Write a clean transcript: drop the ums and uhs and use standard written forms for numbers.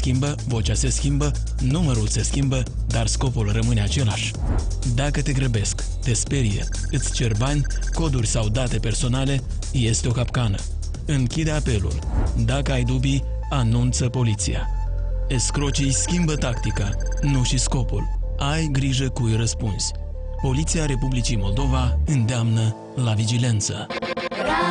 schimbă, vocea se schimbă, numărul se schimbă, dar scopul rămâne același. Dacă te grăbesc, te sperie, îți cer bani, coduri sau date personale, este o capcană. Închide apelul. Dacă ai dubii, anunță poliția. Escrocii schimbă tactica, nu și scopul. Ai grijă cui răspunzi. Poliția Republicii Moldova îndeamnă la vigilență.